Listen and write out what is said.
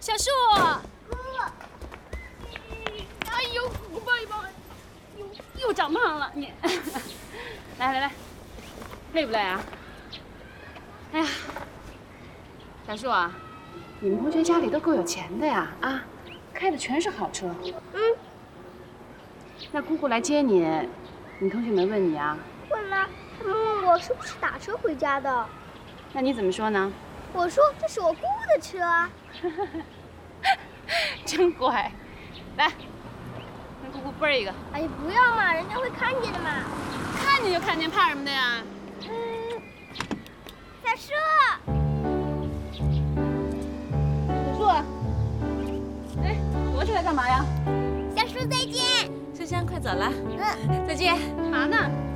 小树，哎呦，我抱一抱，又长胖了你。来，累不累啊？哎呀，小树啊，你们同学家里都够有钱的呀啊，开的全是好车。那姑姑来接你，你同学没问你啊？ 问了，他们问我是不是打车回家的。 那你怎么说呢？ 我说这是我姑姑的车啊。 真乖，来，跟姑姑啵一个。 哎呀，不要嘛，人家会看见的嘛。 看见就看见，怕什么的呀？ 小树， 小树，哎，躲起来干嘛呀？ 小树再见。 香香，快走了。再见。 干嘛呢？